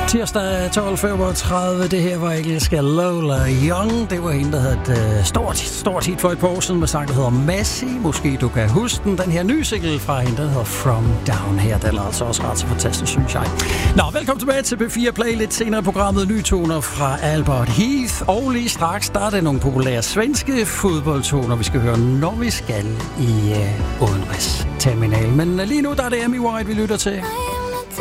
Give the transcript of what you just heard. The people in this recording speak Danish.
Tirsdag 12.35, det her var engelske Lola Young. Det var hende, der havde et stort hit for et par år siden med sang, der hedder Messi. Måske du kan huske den. Den her nye single fra hende, der hedder From Down her. Den er altså også ret så fantastisk, synes jeg. Nå, velkommen tilbage til P4 Play. Lidt senere i programmet nye toner fra Albert Heath. Og lige straks, der er det nogle populære svenske fodboldtoner, vi skal høre, når vi skal i udenrigs terminal. Men lige nu, der er det Amy White, vi lytter til.